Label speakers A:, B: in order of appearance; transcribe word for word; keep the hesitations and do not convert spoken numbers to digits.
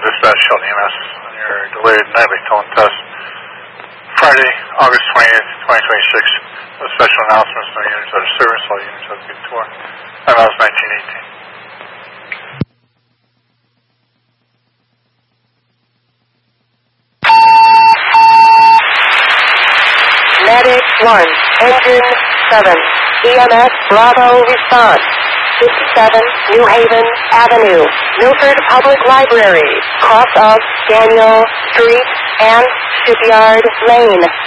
A: dispatch Shelton E M S on your delayed nightly tone test. Friday, August twentieth, twenty twenty-six. No special announcements, no units out of service, all units have a good tour. Time out is nineteen eighteen.
B: Medic one, Engine seven, E M S Bravo response. fifty-seven New Haven Avenue, Milford Public Library, cross of Daniel Street and Shipyard Lane.